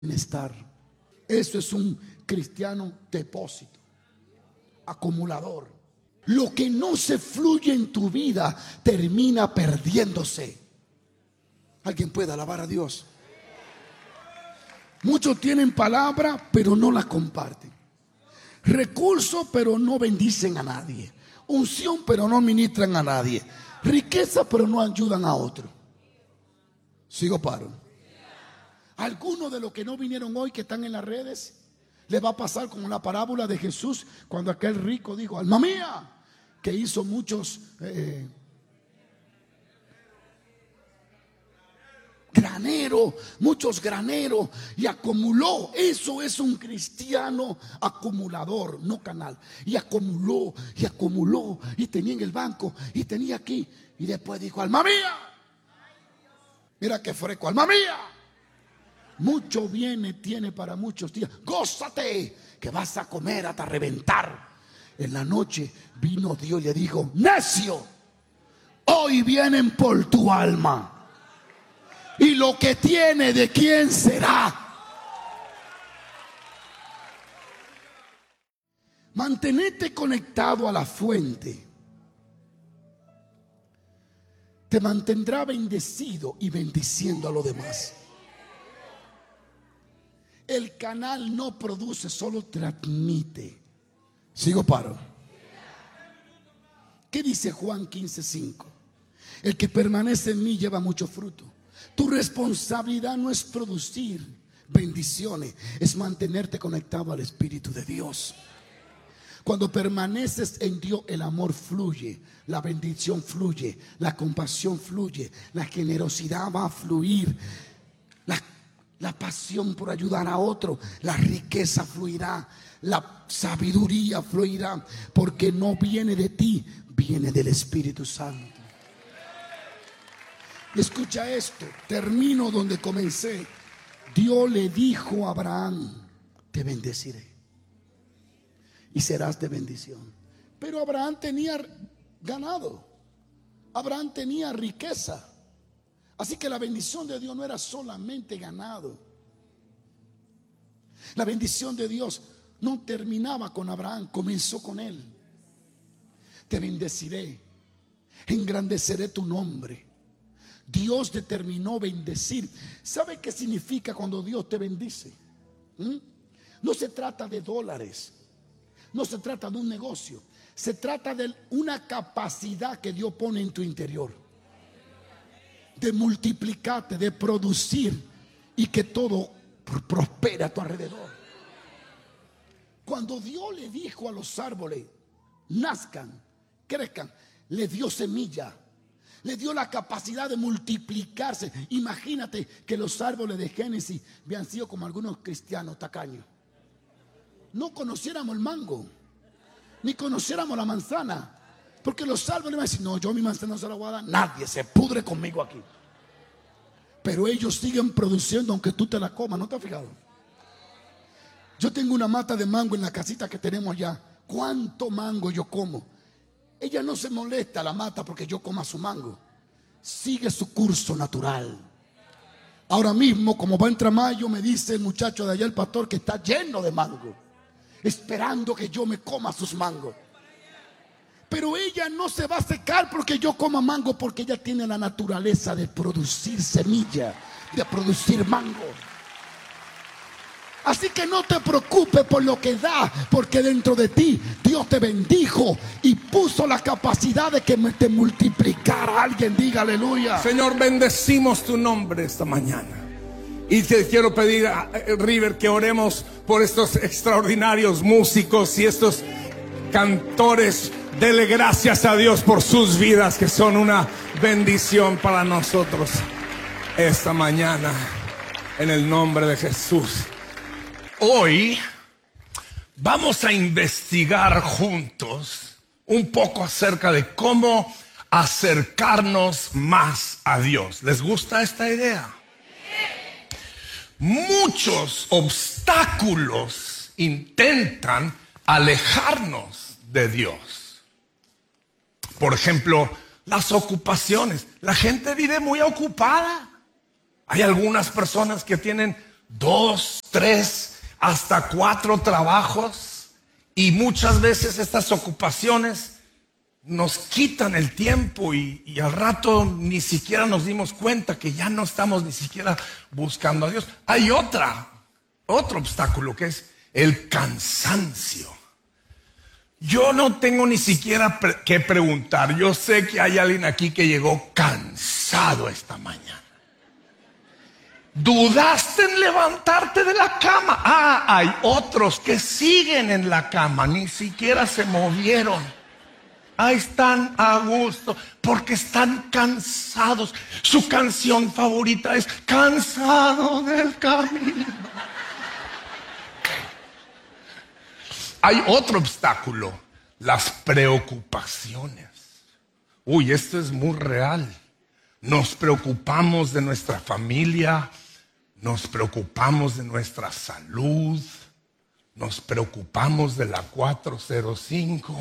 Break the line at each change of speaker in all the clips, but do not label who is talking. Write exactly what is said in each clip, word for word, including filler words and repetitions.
bienestar. Eso es un cristiano depósito, acumulador. Lo que no se fluye en tu vida termina perdiéndose. ¿Alguien puede alabar a Dios? Muchos tienen palabra pero no la comparten, recursos pero no bendicen a nadie, unción pero no ministran a nadie, riqueza pero no ayudan a otro. Sigo paro. Algunos de los que no vinieron hoy, que están en las redes, les va a pasar como la parábola de Jesús, cuando aquel rico dijo: alma mía, que hizo muchos eh, graneros, muchos graneros, y acumuló. Eso es un cristiano acumulador, no canal. Y acumuló, y acumuló, y tenía en el banco, y tenía aquí, y después dijo: alma mía, mira qué fresco, alma mía, mucho viene tiene para muchos días, gózate que vas a comer hasta reventar. En la noche vino Dios y le dijo: necio, hoy vienen por tu alma, y lo que tiene, ¿de quién será? Mantenerte conectado a la fuente te mantendrá bendecido y bendiciendo a los demás. El canal no produce, solo transmite. Sigo paro. ¿Qué dice Juan quince cinco? El que permanece en mí lleva mucho fruto. Tu responsabilidad no es producir bendiciones, es mantenerte conectado al Espíritu de Dios. Cuando permaneces en Dios, el amor fluye, la bendición fluye, la compasión fluye, la generosidad va a fluir, la, la pasión por ayudar a otro, la riqueza fluirá, la sabiduría fluirá, porque no viene de ti, viene del Espíritu Santo. Escucha esto, termino donde comencé. Dios le dijo a Abraham: te bendeciré y serás de bendición. Pero Abraham tenía ganado, Abraham tenía riqueza. Así que la bendición de Dios no era solamente ganado. La bendición de Dios no terminaba con Abraham, comenzó con él. Te bendeciré, engrandeceré tu nombre. Dios determinó bendecir. ¿Sabe qué significa cuando Dios te bendice? ¿Mm? No se trata de dólares, no se trata de un negocio, se trata de una capacidad que Dios pone en tu interior, de multiplicarte, de producir, y que todo prospere a tu alrededor. Cuando Dios le dijo a los árboles: nazcan, crezcan, le dio semilla, le dio la capacidad de multiplicarse. Imagínate que los árboles de Génesis habían sido como algunos cristianos tacaños. No conociéramos el mango, ni conociéramos la manzana, porque los árboles van a decir: no, yo mi manzana no se la voy a dar, nadie se pudre conmigo aquí. Pero ellos siguen produciendo aunque tú te la comas. ¿No te has fijado? Yo tengo una mata de mango en la casita que tenemos allá. ¿Cuánto mango yo como? Ella no se molesta, la mata, porque yo coma su mango. Sigue su curso natural. Ahora mismo, como va a entrar mayo, me dice el muchacho de allá, el pastor, que está lleno de mango, esperando que yo me coma sus mangos. Pero ella no se va a secar porque yo coma mango, porque ella tiene la naturaleza de producir semilla, de producir mango. Así que no te preocupes por lo que da, porque dentro de ti Dios te bendijo y puso la capacidad de que te multiplicara. Alguien diga aleluya.
Señor, bendecimos tu nombre esta mañana. Y te quiero pedir, a River, que oremos por estos extraordinarios músicos y estos cantores. Dele gracias a Dios por sus vidas, que son una bendición para nosotros esta mañana, en el nombre de Jesús. Hoy vamos a investigar juntos un poco acerca de cómo acercarnos más a Dios. ¿Les gusta esta idea? Muchos obstáculos intentan alejarnos de Dios. Por ejemplo, las ocupaciones. La gente vive muy ocupada. Hay algunas personas que tienen dos, tres, hasta cuatro trabajos, y muchas veces estas ocupaciones nos quitan el tiempo y, y al rato ni siquiera nos dimos cuenta que ya no estamos ni siquiera buscando a Dios. Hay otra, otro obstáculo que es el cansancio. Yo no tengo ni siquiera pre- que preguntar. Yo sé que hay alguien aquí que llegó cansado esta mañana. ¿Dudaste en levantarte de la cama? Ah, hay otros que siguen en la cama, ni siquiera se movieron. Ahí están a gusto porque están cansados. Su canción favorita es Cansado del Camino. Hay otro obstáculo, las preocupaciones. Uy, esto es muy real. Nos preocupamos de nuestra familia, nos preocupamos de nuestra salud, nos preocupamos de la cuatro cero cinco.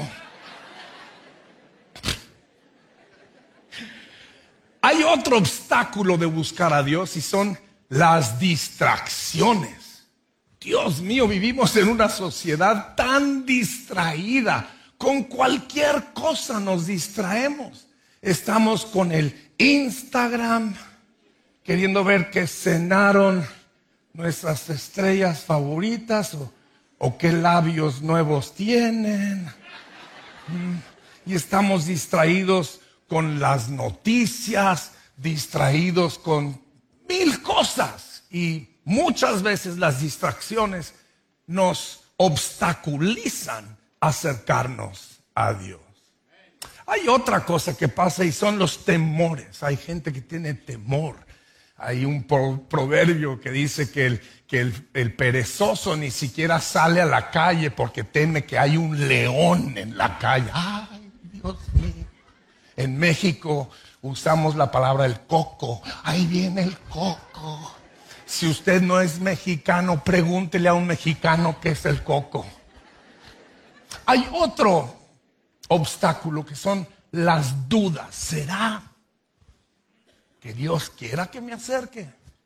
Hay otro obstáculo de buscar a Dios y son las distracciones. Dios mío, vivimos en una sociedad tan distraída. Con cualquier cosa nos distraemos. Estamos con el Instagram, queriendo ver qué cenaron nuestras estrellas favoritas o, o qué labios nuevos tienen. Y estamos distraídos con las noticias, distraídos con mil cosas. Y muchas veces las distracciones nos obstaculizan acercarnos a Dios. Hay otra cosa que pasa y son los temores. Hay gente que tiene temor. Hay un pro- proverbio que dice que, el, que el, el perezoso ni siquiera sale a la calle porque teme que hay un león en la calle. Ay, Dios mío. En México usamos la palabra el coco. Ahí viene el coco. Si usted no es mexicano, pregúntele a un mexicano qué es el coco. Hay otro obstáculo que son las dudas. ¿Será que Dios quiera que me acerque?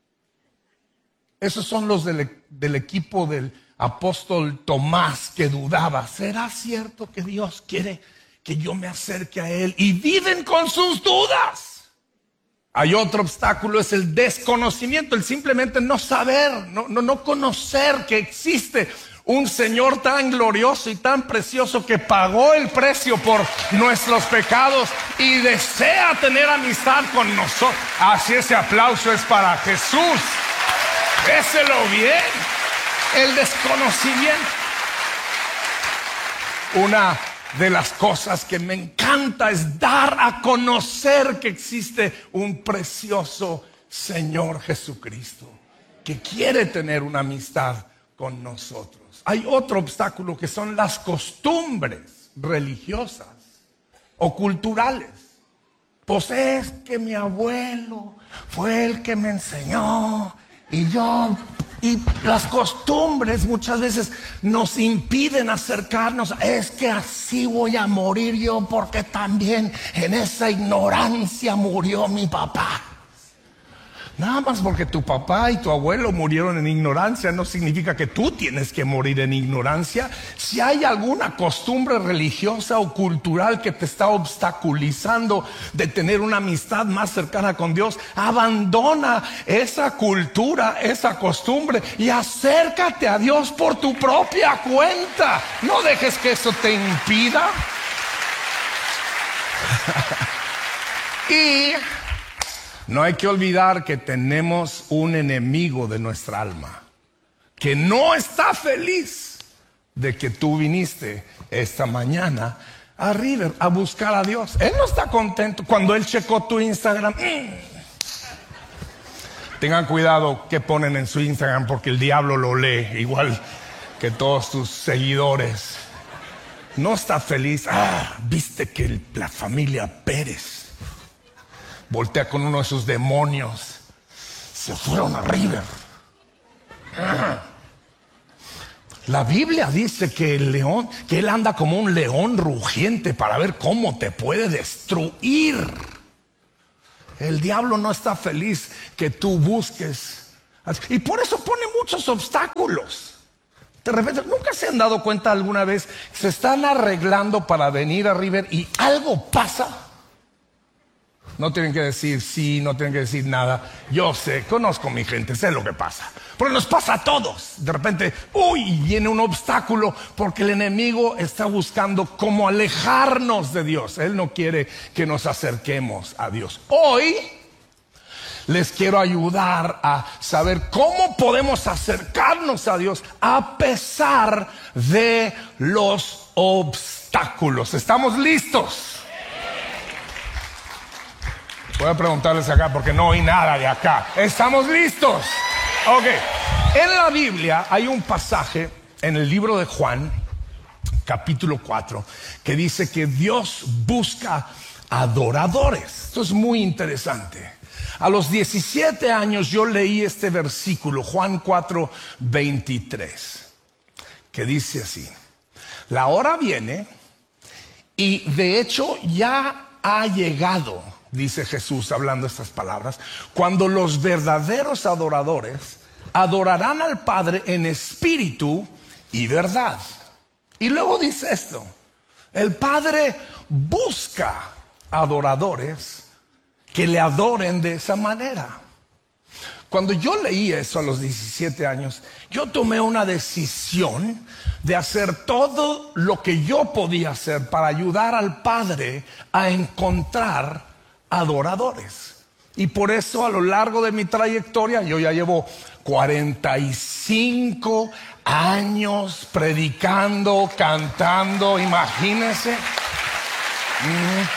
Esos son los del, del equipo del apóstol Tomás que dudaba. ¿Será cierto que Dios quiere que yo me acerque a Él? Y viven con sus dudas. Hay otro obstáculo, es el desconocimiento, el simplemente no saber, no, no, no conocer que existe un Señor tan glorioso y tan precioso que pagó el precio por nuestros pecados y desea tener amistad con nosotros. Así ese aplauso es para Jesús. Déselo bien. El desconocimiento. Una de las cosas que me encanta es dar a conocer que existe un precioso Señor Jesucristo que quiere tener una amistad con nosotros. Hay otro obstáculo que son las costumbres religiosas o culturales. Pues es que mi abuelo fue el que me enseñó y yo... Y las costumbres muchas veces nos impiden acercarnos. Es que así voy a morir yo porque también en esa ignorancia murió mi papá. Nada más porque tu papá y tu abuelo murieron en ignorancia no significa que tú tienes que morir en ignorancia. Si hay alguna costumbre religiosa o cultural que te está obstaculizando de tener una amistad más cercana con Dios, abandona esa cultura, esa costumbre y acércate a Dios por tu propia cuenta. No dejes que eso te impida. Y no hay que olvidar que tenemos un enemigo de nuestra alma que no está feliz de que tú viniste esta mañana a River a buscar a Dios. Él no está contento cuando él checó tu Instagram. Mm. Tengan cuidado que ponen en su Instagram porque el diablo lo lee igual que todos tus seguidores. No está feliz. Ah, viste que el, la familia Pérez voltea con uno de sus demonios. Se fueron a River. La Biblia dice que el león, que él anda como un león rugiente para ver cómo te puede destruir. El diablo no está feliz que tú busques. Y por eso pone muchos obstáculos. De repente, ¿nunca se han dado cuenta alguna vez? Se están arreglando para venir a River y algo pasa. No tienen que decir sí, no tienen que decir nada. Yo sé, conozco a mi gente, sé lo que pasa. Pero nos pasa a todos. De repente, uy, viene un obstáculo porque el enemigo está buscando cómo alejarnos de Dios. Él no quiere que nos acerquemos a Dios. Hoy les quiero ayudar a saber cómo podemos acercarnos a Dios a pesar de los obstáculos. ¿Estamos listos? Voy a preguntarles acá porque no oí nada de acá. ¿Estamos listos? Ok. En la Biblia hay un pasaje en el libro de Juan, capítulo cuatro, que dice que Dios busca adoradores. Esto es muy interesante. A los diecisiete años yo leí este versículo, Juan cuatro, veintitrés, que dice así: la hora viene y de hecho ya ha llegado, dice Jesús hablando estas palabras, cuando los verdaderos adoradores adorarán al Padre en espíritu y verdad. Y luego dice esto: el Padre busca adoradores que le adoren de esa manera. Cuando yo leí eso a los diecisiete años, yo tomé una decisión de hacer todo lo que yo podía hacer para ayudar al Padre a encontrar adoradores. Y por eso a lo largo de mi trayectoria, yo ya llevo cuarenta y cinco años predicando, cantando, imagínense. Mm.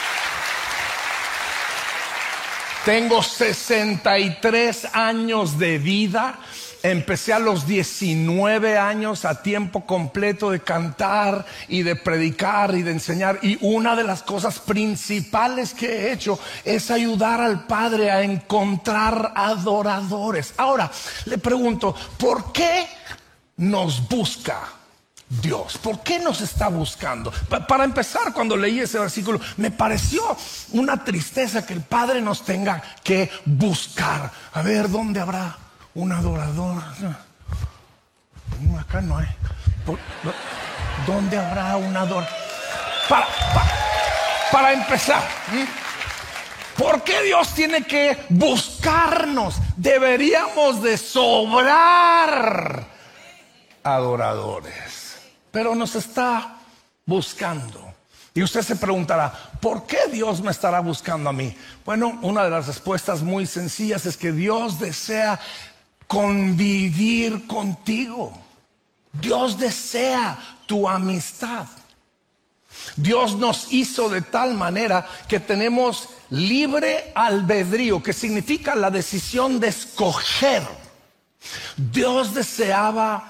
Tengo sesenta y tres años de vida. Empecé a los diecinueve años a tiempo completo de cantar y de predicar y de enseñar. Y una de las cosas principales que he hecho es ayudar al Padre a encontrar adoradores. Ahora, le pregunto, ¿por qué nos busca Dios? ¿Por qué nos está buscando? Pa- para empezar, cuando leí ese versículo, me pareció una tristeza que el Padre nos tenga que buscar. A ver, ¿dónde habrá un adorador? No, acá no hay. Por- ¿Dónde habrá un adorador? Para, para, para empezar, ¿eh? ¿Por qué Dios tiene que buscarnos? Deberíamos de sobrar adoradores. Pero nos está buscando. Y usted se preguntará, ¿por qué Dios me estará buscando a mí? Bueno, una de las respuestas muy sencillas es que Dios desea convivir contigo. Dios desea tu amistad. Dios nos hizo de tal manera que tenemos libre albedrío, que significa la decisión de escoger. Dios deseaba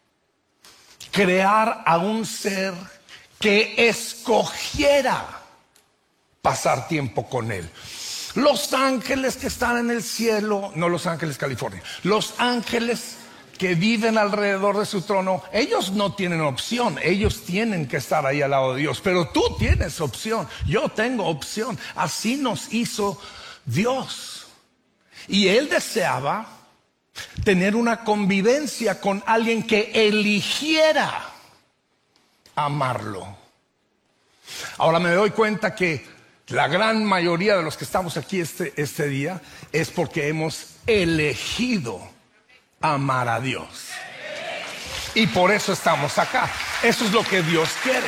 crear a un ser que escogiera pasar tiempo con Él. Los ángeles que están en el cielo, no Los Ángeles, California, los ángeles que viven alrededor de su trono, ellos no tienen opción, ellos tienen que estar ahí al lado de Dios, pero tú tienes opción, yo tengo opción. Así nos hizo Dios. Y Él deseaba tener una convivencia con alguien que eligiera amarlo. Ahora me doy cuenta que la gran mayoría de los que estamos aquí este, este día es porque hemos elegido amar a Dios. Y por eso estamos acá. Eso es lo que Dios quiere.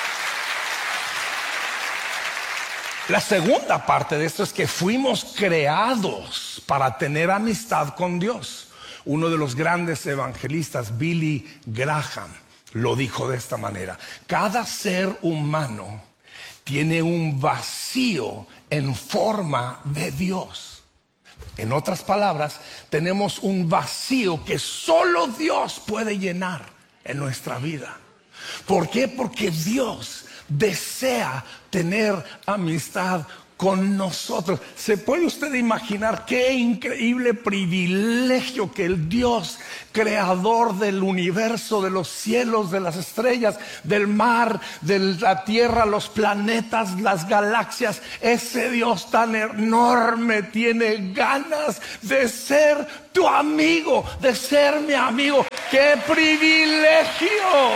La segunda parte de esto es que fuimos creados para tener amistad con Dios. Uno de los grandes evangelistas, Billy Graham, lo dijo de esta manera: cada ser humano tiene un vacío en forma de Dios. En otras palabras, tenemos un vacío que solo Dios puede llenar en nuestra vida. ¿Por qué? Porque Dios desea tener amistad con nosotros. ¿Se puede usted imaginar qué increíble privilegio que el Dios creador del universo, de los cielos, de las estrellas, del mar, de la tierra, los planetas, las galaxias, ese Dios tan enorme tiene ganas de ser tu amigo, de ser mi amigo? ¡Qué privilegio!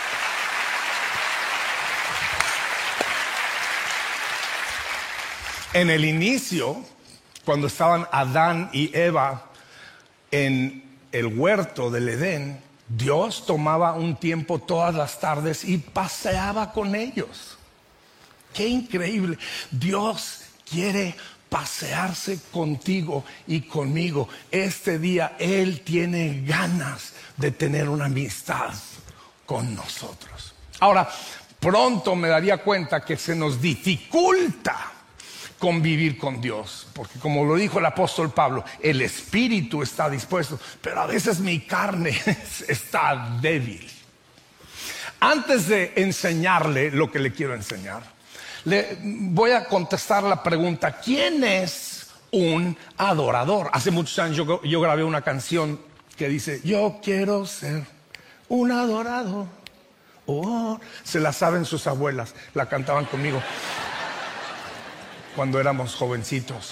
En el inicio, cuando estaban Adán y Eva en el huerto del Edén, Dios tomaba un tiempo todas las tardes y paseaba con ellos. ¡Qué increíble! Dios quiere pasearse contigo y conmigo. Este día Él tiene ganas de tener una amistad con nosotros. Ahora, pronto me daría cuenta que se nos dificulta convivir con Dios, porque como lo dijo el apóstol Pablo, el espíritu está dispuesto, pero a veces mi carne está débil. Antes de enseñarle lo que le quiero enseñar, le voy a contestar la pregunta: ¿quién es un adorador? Hace muchos años yo, yo grabé una canción que dice: yo quiero ser un adorador. Oh, se la saben sus abuelas, la cantaban conmigo cuando éramos jovencitos.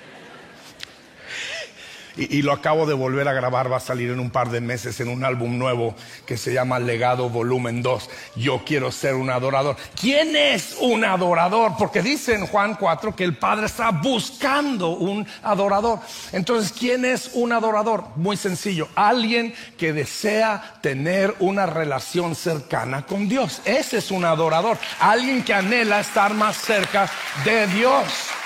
Y, y lo acabo de volver a grabar, va a salir en un par de meses en un álbum nuevo que se llama Legado Volumen dos. Yo quiero ser un adorador. ¿Quién es un adorador? Porque dice en Juan cuatro que el Padre está buscando un adorador. Entonces, ¿quién es un adorador? Muy sencillo: alguien que desea tener una relación cercana con Dios. Ese es un adorador. Alguien que anhela estar más cerca de Dios.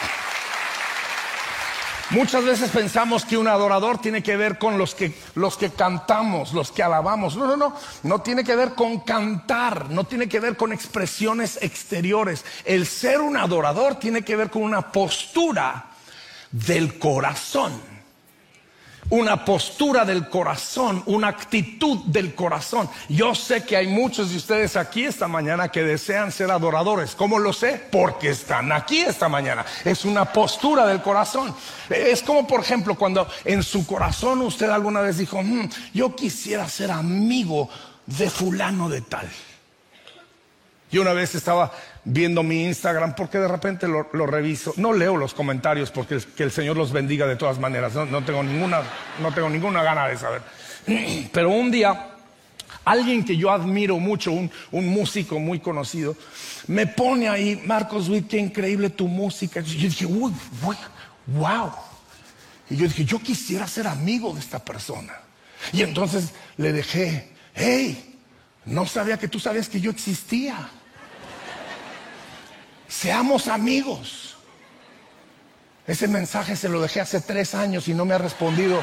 Muchas veces pensamos que un adorador tiene que ver con los que, los que cantamos, los que alabamos. No, no, no, no tiene que ver con cantar, no tiene que ver con expresiones exteriores. El ser un adorador tiene que ver con una postura del corazón. Una postura del corazón, una actitud del corazón. Yo sé que hay muchos de ustedes aquí esta mañana que desean ser adoradores. ¿Cómo lo sé? Porque están aquí esta mañana. Es una postura del corazón. Es como, por ejemplo, cuando en su corazón usted alguna vez dijo: mmm, yo quisiera ser amigo de fulano de tal. Yo una vez estaba viendo mi Instagram, porque de repente lo, lo reviso. No leo los comentarios porque el, que el Señor los bendiga de todas maneras. No, no tengo ninguna, no tengo ninguna gana de saber. Pero un día, alguien que yo admiro mucho, un, un músico muy conocido, me pone ahí: Marcos Witt, qué increíble tu música. Y yo dije: uy, uy, wow. Y yo dije: yo quisiera ser amigo de esta persona. Y entonces le dejé: hey, no sabía que tú sabías que yo existía. Seamos amigos. Ese mensaje se lo dejé hace tres años y no me ha respondido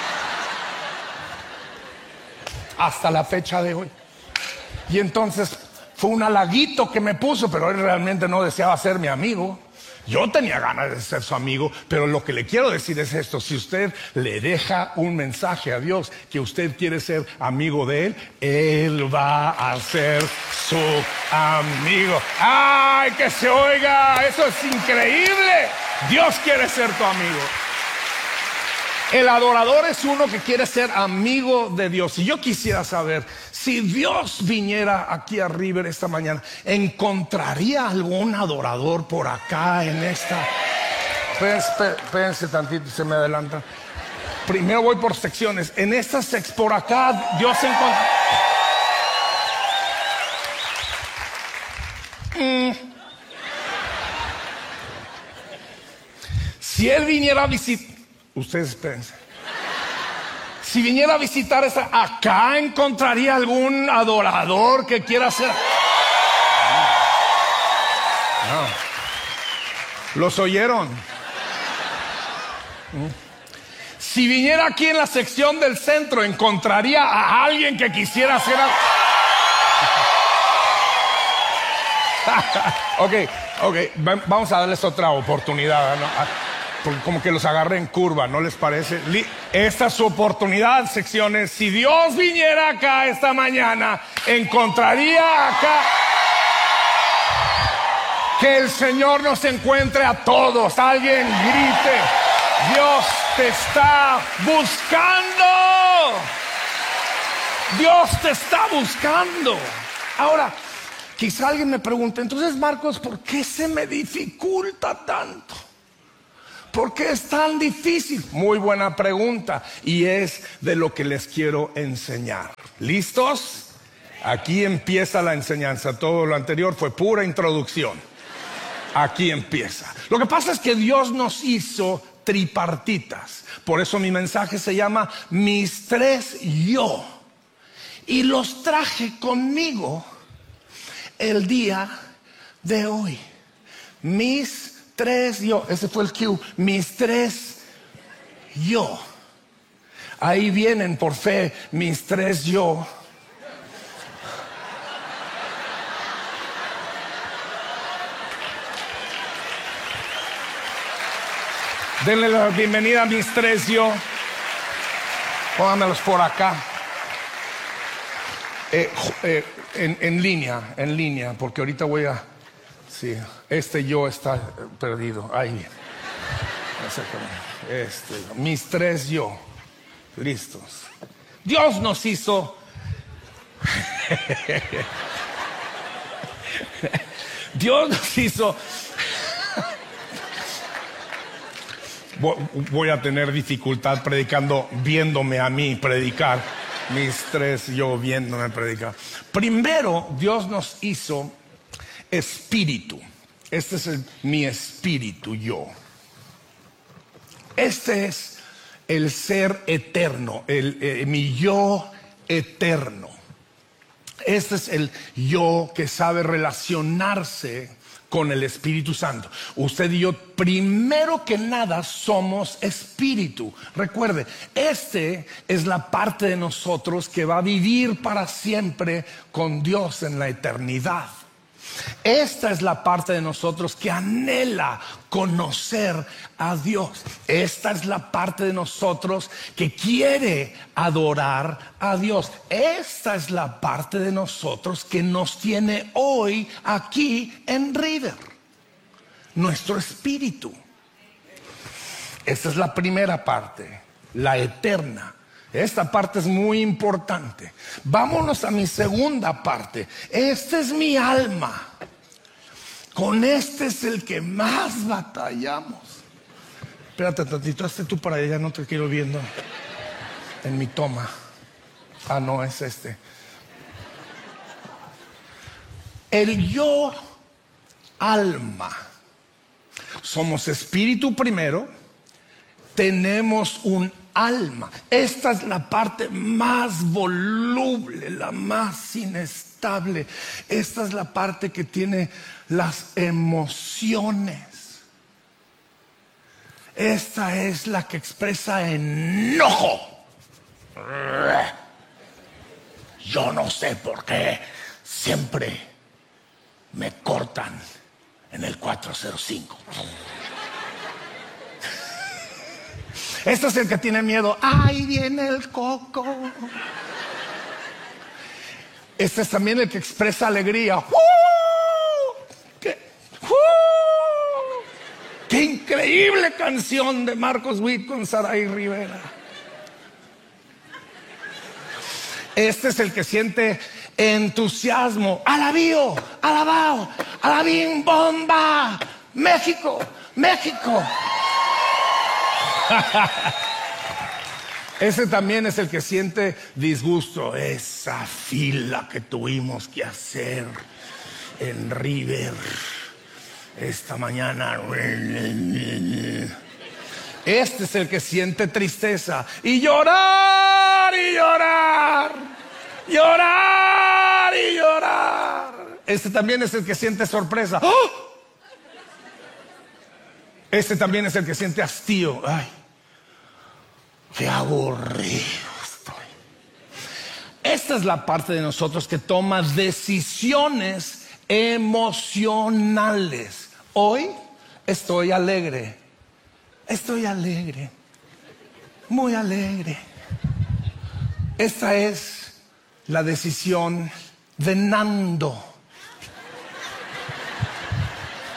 hasta la fecha de hoy. Y entonces fue un halaguito que me puso, pero él realmente no deseaba ser mi amigo. Yo tenía ganas de ser su amigo, pero lo que le quiero decir es esto: si usted le deja un mensaje a Dios que usted quiere ser amigo de Él, Él va a ser su amigo. ¡Ay, que se oiga! ¡Eso es increíble! Dios quiere ser tu amigo. El adorador es uno que quiere ser amigo de Dios. Y yo quisiera saber, si Dios viniera aquí a River esta mañana, ¿encontraría algún adorador por acá en esta? Espérense tantito, se me adelanta. Primero voy por secciones. En esta sex por acá, Dios encontró. Mm. Si Él viniera a visitar, ustedes espérense. Si viniera a visitar esta, acá encontraría algún adorador que quiera ser. No. No. ¿Los oyeron? Si viniera aquí en la sección del centro, encontraría a alguien que quisiera ser. Ok, ok, vamos a darles otra oportunidad, ¿no? Porque como que los agarré en curva, ¿no les parece? Esta es su oportunidad, secciones. Si Dios viniera acá esta mañana, encontraría acá Que el Señor nos encuentre a todos. Alguien grite: Dios te está buscando. Dios te está buscando. Ahora, quizá alguien me pregunte: entonces, Marcos, ¿por qué se me dificulta tanto? ¿Por qué es tan difícil? Muy buena pregunta, y es de lo que les quiero enseñar. ¿Listos? Aquí empieza la enseñanza. Todo lo anterior fue pura introducción. Aquí empieza. Lo que pasa es que Dios nos hizo tripartitas. Por eso mi mensaje se llama Mis tres yo. Y los traje conmigo el día de hoy. Mis tres yo. Ese fue el cue. Mis tres yo. Ahí vienen por fe mis tres yo. Denle la bienvenida a mis tres yo. Póngamelos por acá. Eh, eh, en, en línea, en línea, porque ahorita voy a... Sí, este yo está perdido. Ahí viene. Este, mis tres yo. Listos. Dios nos hizo... Dios nos hizo... Voy a tener dificultad predicando, viéndome a mí predicar. Mis tres yo viéndome predicar. Primero, Dios nos hizo espíritu. Este es el, mi espíritu yo. Este es el ser eterno, el, eh, mi yo eterno. Este es el yo que sabe relacionarse con el Espíritu Santo. Usted y yo, primero que nada, somos espíritu. Recuerde, este es la parte de nosotros que va a vivir para siempre con Dios en la eternidad. Esta es la parte de nosotros que anhela conocer a Dios. Esta es la parte de nosotros que quiere adorar a Dios. Esta es la parte de nosotros que nos tiene hoy aquí en River. Nuestro espíritu. Esta es la primera parte, la eterna. Esta parte es muy importante. Vámonos a mi segunda parte. Esta es mi alma. Con este es el que más batallamos. Espérate tantito, hazte tú para allá, no te quiero viendo en mi toma. Ah, no, es este. El yo, alma. Somos espíritu primero. Tenemos un alma. Esta es la parte más voluble, la más inestable. Esta es la parte que tiene las emociones. Esta es la que expresa enojo. Yo no sé por qué siempre me cortan en el cuatro cero cinco. Este es el que tiene miedo. ¡Ay, viene el coco! Este es también el que expresa alegría. ¡Uh! ¡Qué, uh! ¡Qué increíble canción de Marcos Witt con Saray Rivera! Este es el que siente entusiasmo. ¡Alabío! ¡Alabao! ¡Alabín bomba! ¡México! ¡México! Ese también es el que siente disgusto. Esa fila que tuvimos que hacer en River esta mañana. Este es el que siente tristeza y llorar y llorar, llorar y llorar. Este también es el que siente sorpresa. ¡Oh! Este también es el que siente hastío. Ay, qué aburrido estoy. Esta es la parte de nosotros que toma decisiones emocionales. Hoy estoy alegre. Estoy alegre. Muy alegre. Esta es la decisión de Nando.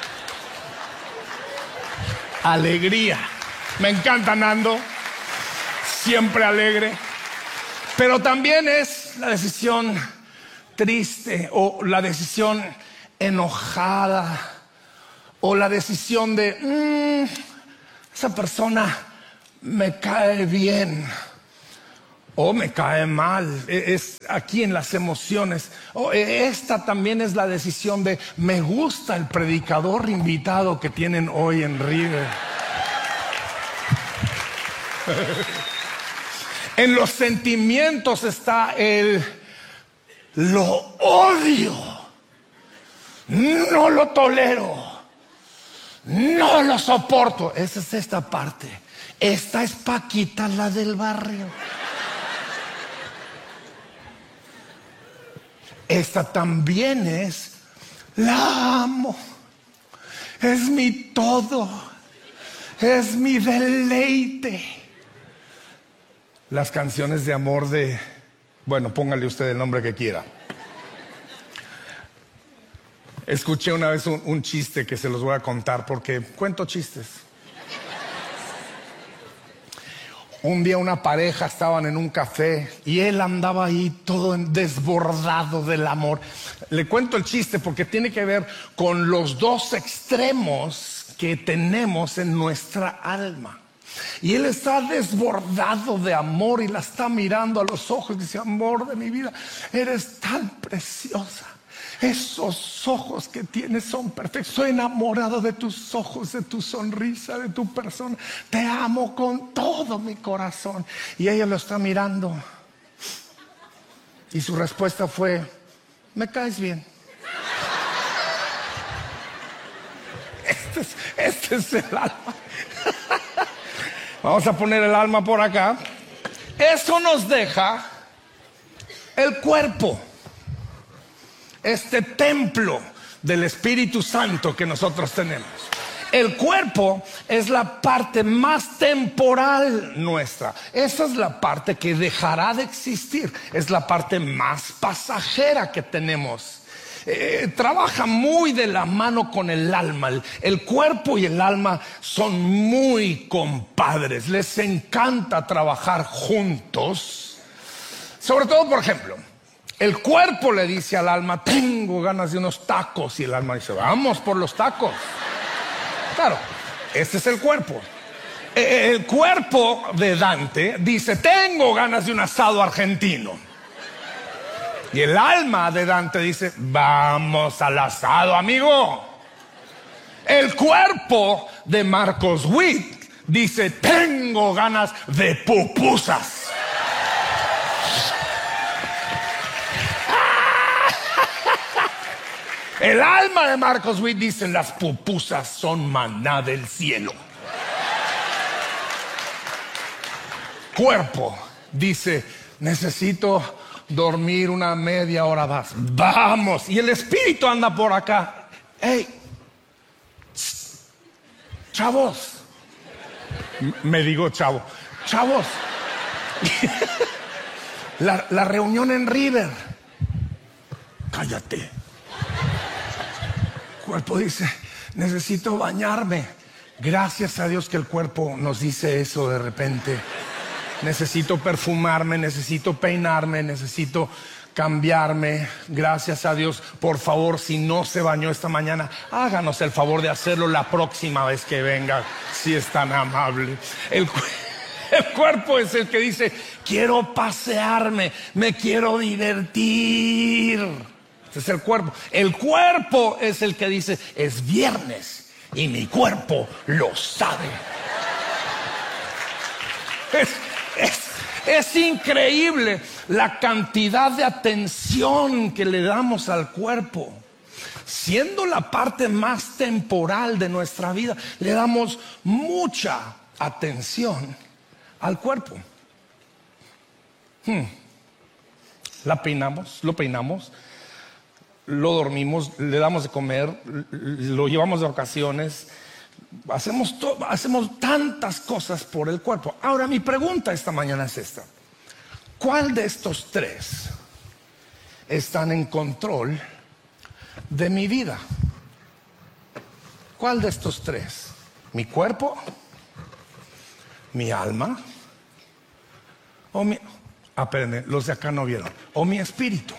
alegría. Me encanta Nando, siempre alegre. Pero también es la decisión triste o la decisión enojada o la decisión de mmm, esa persona me cae bien o me cae mal. Es aquí en las emociones. O esta también es la decisión de me gusta el predicador invitado que tienen hoy en River. En los sentimientos está el lo odio, no lo tolero, no lo soporto. Esa es esta parte. Esta es Paquita, la del barrio. Esta también es la amo, es mi todo, es mi deleite. Las canciones de amor de, bueno, póngale usted el nombre que quiera. Escuché una vez un, un chiste que se los voy a contar porque cuento chistes. Un día una pareja estaban en un café y él andaba ahí todo desbordado del amor. Le cuento el chiste porque tiene que ver con los dos extremos que tenemos en nuestra alma. Y él está desbordado de amor y la está mirando a los ojos y dice: amor de mi vida, eres tan preciosa. Esos ojos que tienes son perfectos. Soy enamorado de tus ojos, de tu sonrisa, de tu persona. Te amo con todo mi corazón. Y ella lo está mirando. Y su respuesta fue: me caes bien. Este es, este es el alma. Vamos a poner el alma por acá. Eso nos deja el cuerpo. Este templo del Espíritu Santo que nosotros tenemos. El cuerpo es la parte más temporal nuestra. Esa es la parte que dejará de existir. Es la parte más pasajera que tenemos. Eh, trabaja muy de la mano con el alma. El, el cuerpo y el alma son muy compadres. Les encanta trabajar juntos. Sobre todo, por ejemplo, el cuerpo le dice al alma: tengo ganas de unos tacos. Y el alma dice: vamos por los tacos. Claro, este es el cuerpo. El cuerpo de Dante dice: tengo ganas de un asado argentino. Y el alma de Dante dice: vamos al asado, amigo. El cuerpo de Marcos Witt dice: tengo ganas de pupusas. El alma de Marcos Witt dice: las pupusas son maná del cielo. Cuerpo dice: necesito dormir una media hora más. Vamos. Y el espíritu anda por acá: hey, chavos. Me digo chavo. Chavos. la, la reunión en River. Cállate. El cuerpo dice: necesito bañarme. Gracias a Dios que el cuerpo nos dice eso de repente. Necesito perfumarme, necesito peinarme, necesito cambiarme. Gracias a Dios. Por favor, si no se bañó esta mañana, háganos el favor de hacerlo la próxima vez que venga, si es tan amable. El, el cuerpo es el que dice: quiero pasearme, me quiero divertir. Este es el cuerpo. El cuerpo es el que dice: es viernes y mi cuerpo lo sabe. Es, es, es increíble la cantidad de atención que le damos al cuerpo. Siendo la parte más temporal de nuestra vida, le damos mucha atención al cuerpo. Hmm. La peinamos, lo peinamos, lo dormimos, le damos de comer, lo llevamos de vacaciones. Hacemos, to- hacemos tantas cosas por el cuerpo. Ahora, mi pregunta esta mañana es esta: ¿cuál de estos tres están en control de mi vida? ¿Cuál de estos tres mi cuerpo, mi alma, o mi... Ah, espérenme, los de acá no vieron. O mi espíritu.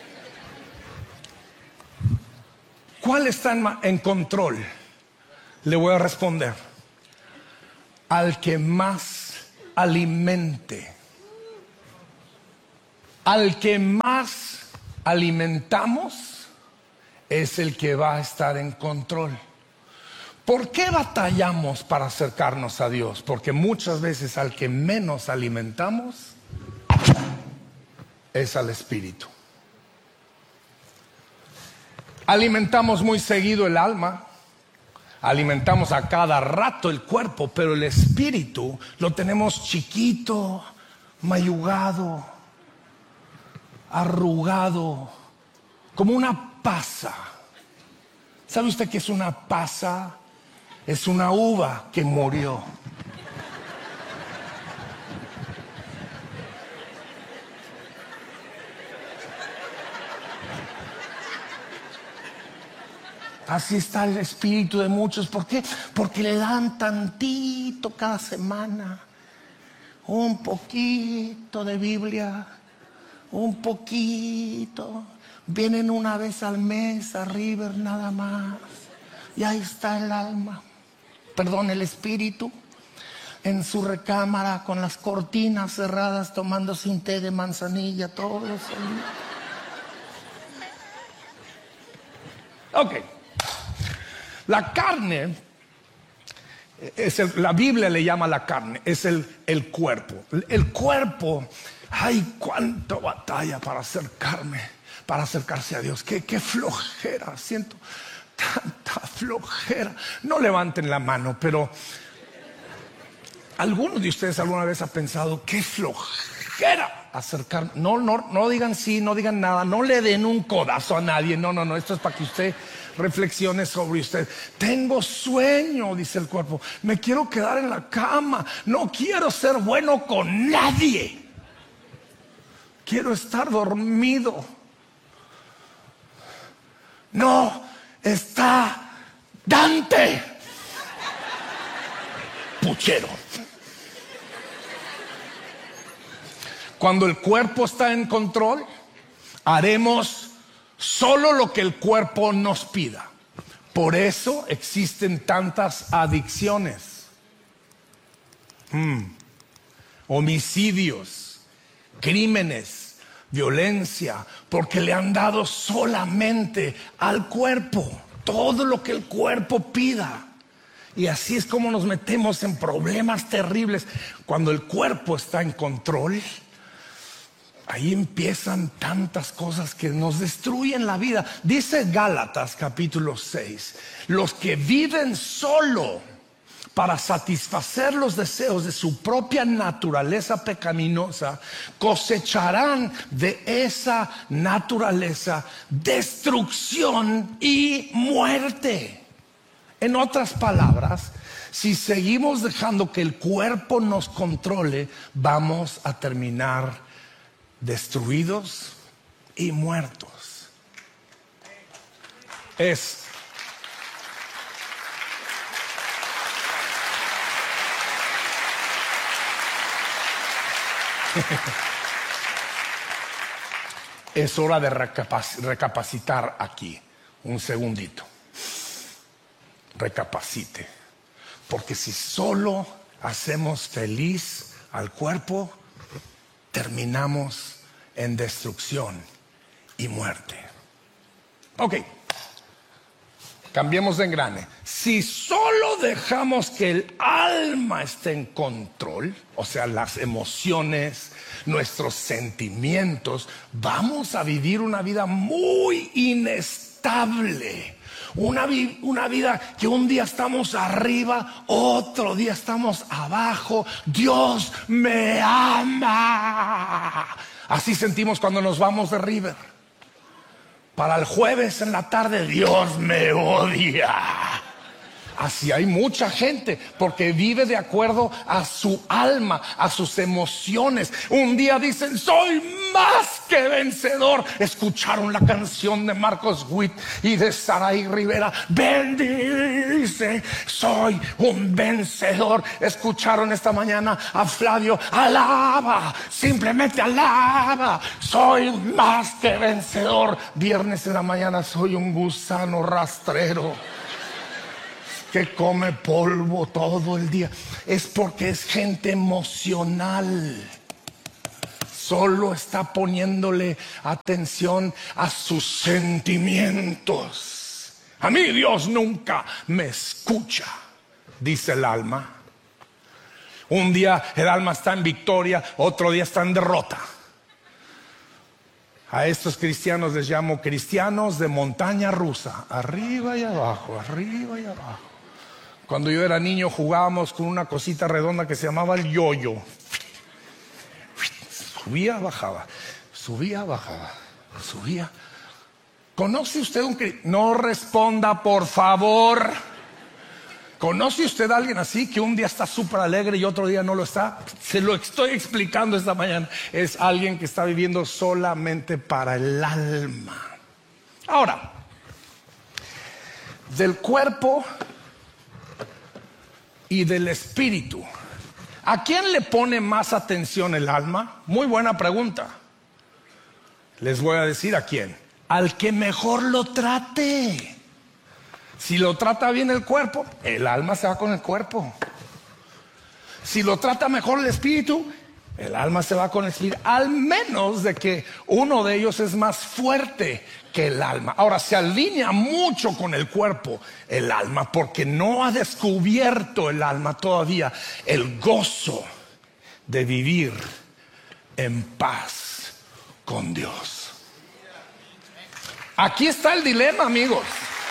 ¿Cuál está en, en control? Le voy a responder. Al que más alimente. Al que más alimentamos es el que va a estar en control. ¿Por qué batallamos para acercarnos a Dios? Porque muchas veces al que menos alimentamos es al espíritu. Alimentamos muy seguido el alma, alimentamos a cada rato el cuerpo, pero el espíritu lo tenemos chiquito, mayugado, arrugado, como una pasa. ¿Sabe usted qué es una pasa? Es una uva que murió. Así está el espíritu de muchos. ¿Por qué? Porque le dan tantito cada semana. Un poquito de Biblia. Un poquito. Vienen una vez al mes a River nada más. Y ahí está el alma. Perdón, el espíritu. En su recámara con las cortinas cerradas tomándose un té de manzanilla todos los días. Ok. La carne, es el, la Biblia le llama la carne, es el, el cuerpo. El cuerpo, ay, cuánto batalla para acercarme, para acercarse a Dios. Qué, qué flojera, siento tanta flojera. No levanten la mano, pero ¿alguno de ustedes alguna vez ha pensado qué flojera acercarme? No, no, no digan sí, no digan nada, no le den un codazo a nadie. No, no, no, esto es para que usted reflexiones sobre usted. Tengo sueño, dice el cuerpo. Me quiero quedar en la cama. No quiero ser bueno con nadie. Quiero estar dormido. No está Dante. Puchero. Cuando el cuerpo está en control, haremos solo lo que el cuerpo nos pida. Por eso existen tantas adicciones, hmm. homicidios, crímenes, violencia, porque le han dado solamente al cuerpo todo lo que el cuerpo pida. Y así es como nos metemos en problemas terribles. Cuando el cuerpo está en control, ahí empiezan tantas cosas que nos destruyen la vida. Dice Gálatas capítulo seis, los que viven solo para satisfacer los deseos de su propia naturaleza pecaminosa, cosecharán de esa naturaleza destrucción y muerte. En otras palabras, si seguimos dejando que el cuerpo nos controle, vamos a terminar destruidos y muertos. Es es hora de recapac- recapacitar aquí. Un segundito. Recapacite. Porque si solo hacemos feliz al cuerpo, terminamos en destrucción y muerte. Ok, cambiemos de engrane. Si solo dejamos que el alma esté en control, o sea, las emociones, nuestros sentimientos, vamos a vivir una vida muy inestable. Una, vi- una vida que un día estamos arriba, otro día estamos abajo. Dios me ama. Así sentimos cuando nos vamos de River. Para el jueves en la tarde, Dios me odia. Así hay mucha gente, porque vive de acuerdo a su alma, a sus emociones. Un día dicen, soy más que vencedor. Escucharon la canción de Marcos Witt y de Saraí Rivera, bendice, soy un vencedor. Escucharon esta mañana a Flavio, alaba, simplemente alaba, soy más que vencedor. Viernes en la mañana, soy un gusano rastrero que come polvo todo el día. Es porque es gente emocional. Solo está poniéndole atención a sus sentimientos. A mí Dios nunca me escucha, dice el alma. Un día el alma está en victoria, otro día está en derrota. A estos cristianos les llamo cristianos de montaña rusa. Arriba y abajo, arriba y abajo. Cuando yo era niño jugábamos con una cosita redonda que se llamaba el yoyo. Subía, bajaba, subía, bajaba, subía. ¿Conoce usted un cristiano? No responda, por favor. ¿Conoce usted a alguien así que un día está súper alegre y otro día no lo está? Se lo estoy explicando esta mañana. Es alguien que está viviendo solamente para el alma. Ahora, del cuerpo y del espíritu, ¿a quién le pone más atención el alma? Muy buena pregunta. Les voy a decir a quién. Al que mejor lo trate. Si lo trata bien el cuerpo, el alma se va con el cuerpo. Si lo trata mejor el espíritu, el alma se va con el espíritu. Al menos de que uno de ellos es más fuerte que el alma. Ahora, se alinea mucho con el cuerpo el alma, porque no ha descubierto el alma todavía el gozo de vivir en paz con Dios. Aquí está el dilema, amigos.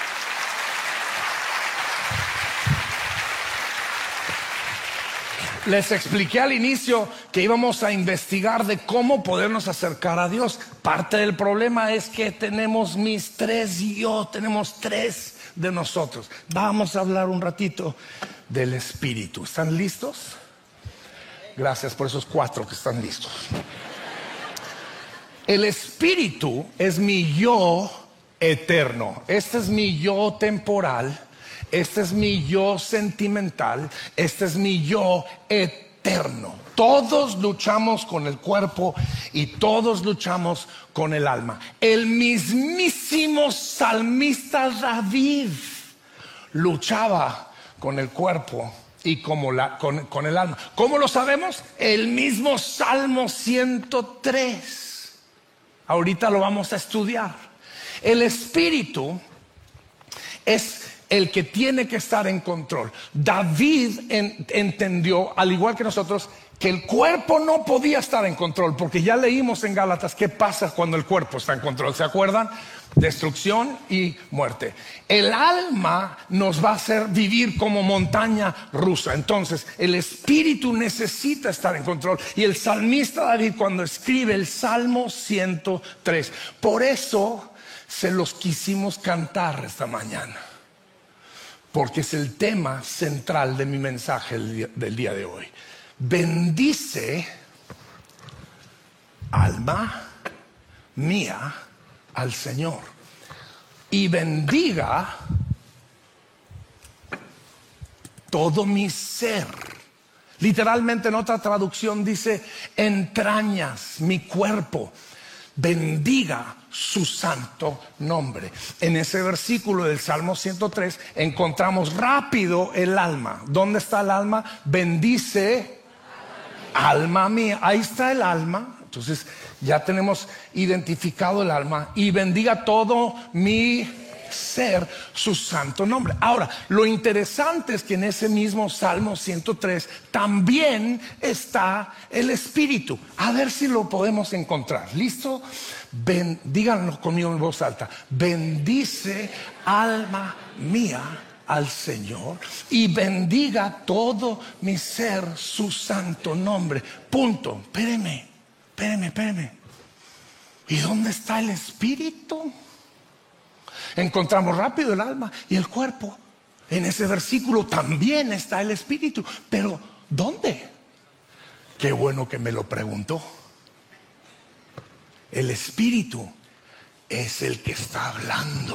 Les expliqué al inicio que íbamos a investigar de cómo podernos acercar a Dios. Parte del problema es que tenemos mis tres yo, tenemos tres de nosotros. Vamos a hablar un ratito del espíritu. ¿Están listos? Gracias por esos cuatro que están listos. El espíritu es mi yo eterno. Este es mi yo temporal. Este es mi yo sentimental, este es mi yo eterno. Todos luchamos con el cuerpo y todos luchamos con el alma. El mismísimo salmista David luchaba con el cuerpo y como la, con, con el alma. ¿Cómo lo sabemos? El mismo Salmo ciento tres. Ahorita lo vamos a estudiar. El espíritu es el que tiene que estar en control. David en, entendió, al igual que nosotros, que el cuerpo no podía estar en control, porque ya leímos en Gálatas qué pasa cuando el cuerpo está en control. ¿Se acuerdan? Destrucción y muerte. El alma nos va a hacer vivir como montaña rusa. Entonces, el espíritu necesita estar en control. Y el salmista David, cuando escribe el Salmo ciento tres, por eso se los quisimos cantar esta mañana, porque es el tema central de mi mensaje del día de hoy. Bendice, alma mía, al Señor, y bendiga todo mi ser. Literalmente en otra traducción dice entrañas, mi cuerpo. Bendiga su santo nombre. En ese versículo del Salmo ciento tres encontramos rápido el alma. ¿Dónde está el alma? Bendice, alma mía. Ahí está el alma. Entonces ya tenemos identificado el alma. Y bendiga todo mi ser su santo nombre. Ahora, lo interesante es que en ese mismo Salmo ciento tres también está el espíritu. A ver si lo podemos encontrar. ¿Listo? Ben, díganlo conmigo en voz alta. Bendice, alma mía, al Señor, y bendiga todo mi ser su santo nombre. Punto. Espéreme, espéreme, espéreme. ¿Y dónde está el espíritu? Encontramos rápido el alma y el cuerpo. En ese versículo también está el Espíritu. Pero ¿dónde? Qué bueno que me lo preguntó. El Espíritu es el que está hablando.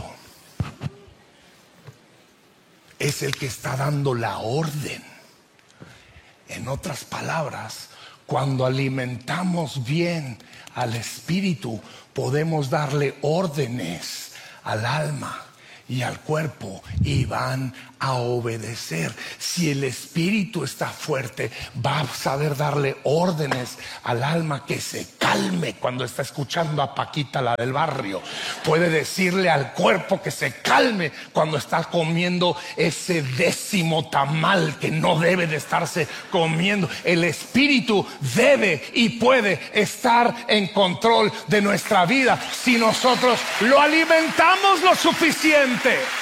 Es el que está dando la orden. En otras palabras, cuando alimentamos bien al Espíritu, podemos darle órdenes al alma y al cuerpo y van a obedecer. Si el Espíritu está fuerte, va a saber darle órdenes al alma que se calme cuando está escuchando a Paquita, la del barrio. Puede decirle al cuerpo que se calme cuando está comiendo ese décimo tamal que no debe de estarse comiendo. El Espíritu debe y puede estar en control de nuestra vida si nosotros lo alimentamos lo suficiente.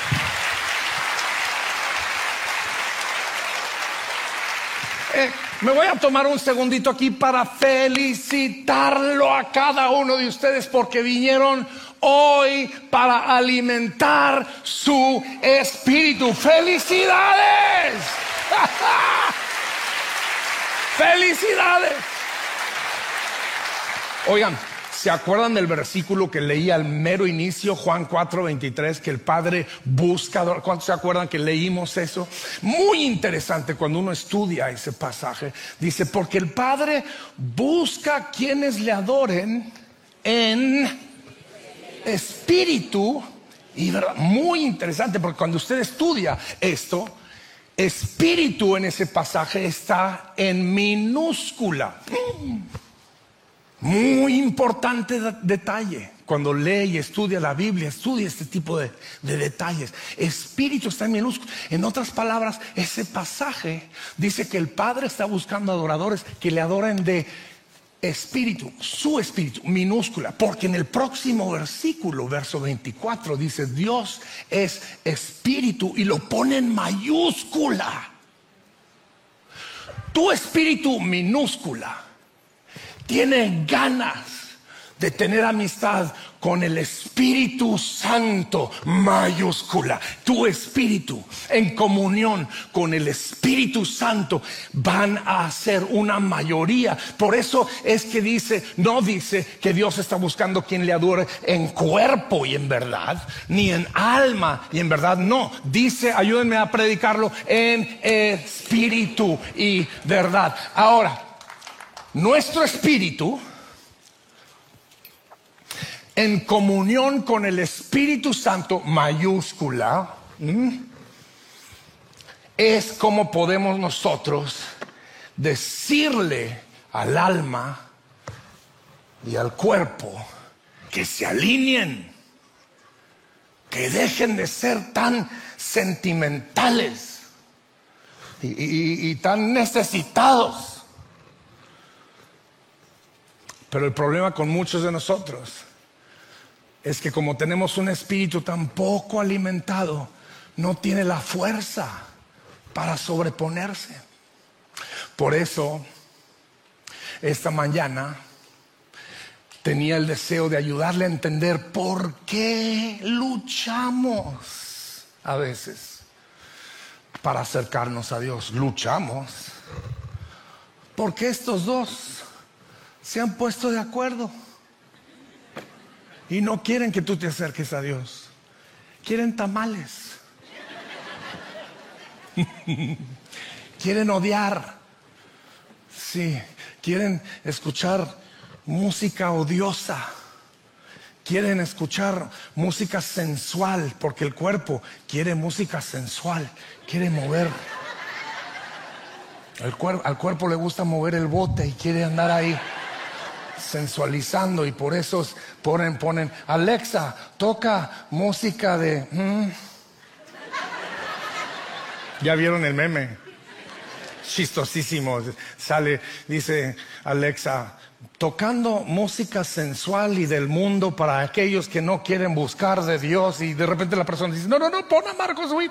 Eh, me voy a tomar un segundito aquí para felicitarlo a cada uno de ustedes porque vinieron hoy para alimentar su espíritu. ¡Felicidades! ¡Felicidades! Oigan, ¿se acuerdan del versículo que leí al mero inicio, Juan cuatro veintitrés, que el Padre busca? ¿Cuántos se acuerdan que leímos eso? Muy interesante cuando uno estudia ese pasaje. Dice, porque el Padre busca quienes le adoren en espíritu y verdad. Muy interesante porque cuando usted estudia esto, espíritu en ese pasaje está en minúscula. Muy importante de- detalle. Cuando lee y estudia la Biblia, estudia este tipo de, de detalles. Espíritu está en minúscula. En otras palabras, ese pasaje dice que el Padre está buscando adoradores que le adoren de espíritu, su espíritu, minúscula. Porque en el próximo versículo, verso veinticuatro, dice Dios es espíritu y lo pone en mayúscula. Tu espíritu, minúscula, tiene ganas de tener amistad con el Espíritu Santo, mayúscula. Tu espíritu en comunión con el Espíritu Santo van a ser una mayoría. Por eso es que dice, no dice que Dios está buscando quien le adore en cuerpo y en verdad, ni en alma y en verdad. No, dice, ayúdenme a predicarlo, en espíritu y verdad. Ahora, nuestro espíritu en comunión con el Espíritu Santo, mayúscula, ¿m? es como podemos nosotros decirle al alma y al cuerpo que se alineen, que dejen de ser tan sentimentales y, y, y tan necesitados. Pero el problema con muchos de nosotros es que como tenemos un espíritu tan poco alimentado, no tiene la fuerza para sobreponerse. Por eso, esta mañana tenía el deseo de ayudarle a entender por qué luchamos a veces para acercarnos a Dios. Luchamos porque estos dos se han puesto de acuerdo y no quieren que tú te acerques a Dios. Quieren tamales. Quieren odiar. Sí, quieren escuchar música odiosa. Quieren escuchar música sensual, porque el cuerpo quiere música sensual, quiere mover. El cuer- al cuerpo le gusta mover el bote y quiere andar ahí sensualizando, y por eso ponen, ponen Alexa, toca música de... ¿Mm? ¿Ya vieron el meme? Chistosísimo. Sale, dice Alexa, tocando música sensual y del mundo para aquellos que no quieren buscar de Dios, y de repente la persona dice, no, no, no, pon a Marcos Witt.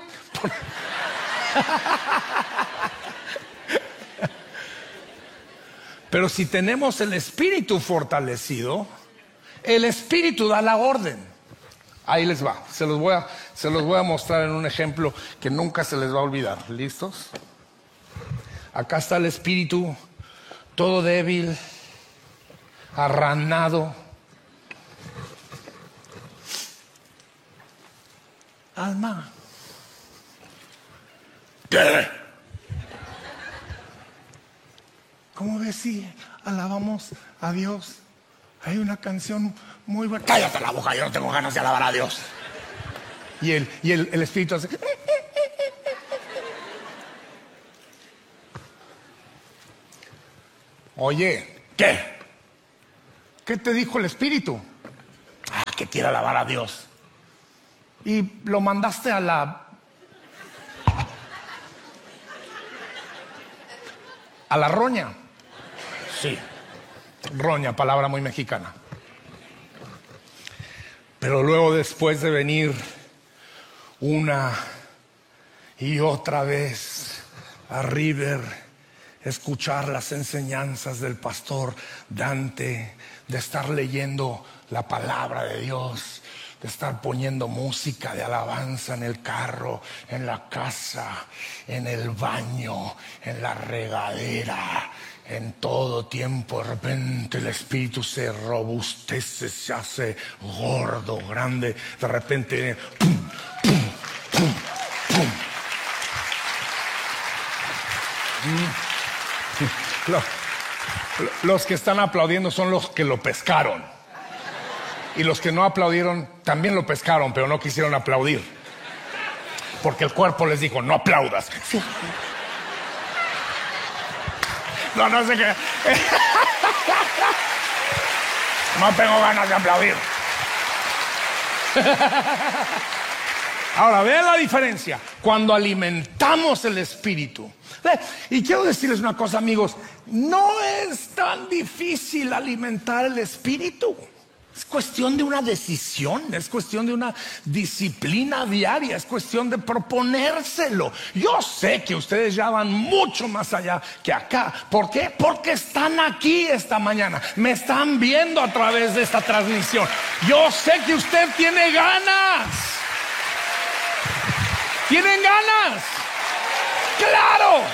Pero si tenemos el espíritu fortalecido, el espíritu da la orden. Ahí les va, se los voy a, se los voy a mostrar en un ejemplo que nunca se les va a olvidar. ¿Listos? Acá está el espíritu, todo débil, arranado. Alma. ¿Qué? ¿Cómo ves si alabamos a Dios? Hay una canción muy buena. Cállate la boca, yo no tengo ganas de alabar a Dios. Y el, y el, el espíritu hace... Oye, ¿qué? ¿Qué te dijo el espíritu? Ah, que quiere alabar a Dios. Y lo mandaste a la... a la roña. Sí, roña, palabra muy mexicana. Pero luego, después de venir una y otra vez a River, escuchar las enseñanzas del pastor Dante, de estar leyendo la palabra de Dios, de estar poniendo música de alabanza en el carro, en la casa, en el baño, en la regadera, en todo tiempo. De repente el espíritu se robustece, se hace gordo, grande. De repente pum, pum, pum, pum. Los que están aplaudiendo son los que lo pescaron. Y los que no aplaudieron también lo pescaron, pero no quisieron aplaudir. Porque el cuerpo les dijo, no aplaudas. No, no sé qué. No tengo ganas de aplaudir. Ahora, vean la diferencia. Cuando alimentamos el espíritu. Y quiero decirles una cosa, amigos. No es tan difícil alimentar el espíritu. Es cuestión de una decisión, es cuestión de una disciplina diaria, es cuestión de proponérselo. Yo sé que ustedes ya van mucho más allá que acá. ¿Por qué? Porque están aquí esta mañana, me están viendo a través de esta transmisión. Yo sé que usted tiene ganas. ¿Tienen ganas? ¡Claro!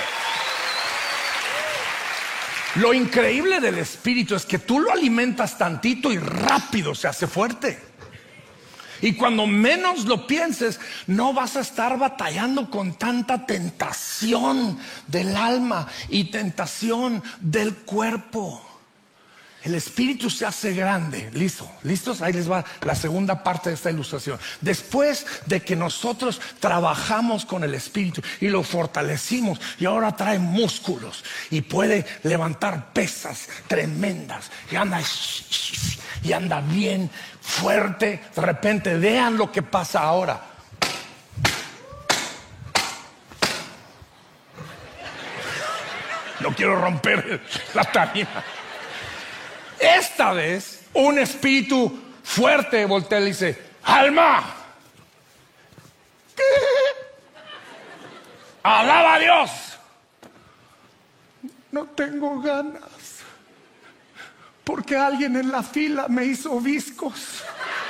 Lo increíble del espíritu es que tú lo alimentas tantito y rápido se hace fuerte. Y cuando menos lo pienses, no vas a estar batallando con tanta tentación del alma y tentación del cuerpo. El espíritu se hace grande. ¿Listo? ¿Listos? Ahí les va la segunda parte de esta ilustración. Después de que nosotros trabajamos con el espíritu y lo fortalecimos, y ahora trae músculos y puede levantar pesas tremendas y anda, y anda bien fuerte. De repente vean lo que pasa ahora. No quiero romper la tarima. Esta vez, un espíritu fuerte voltea y le dice, alma, ¿qué? Alaba a Dios. No tengo ganas, porque alguien en la fila me hizo viscos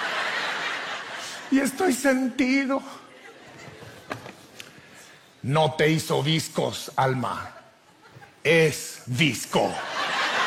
y estoy sentido. No te hizo viscos, alma, es visco.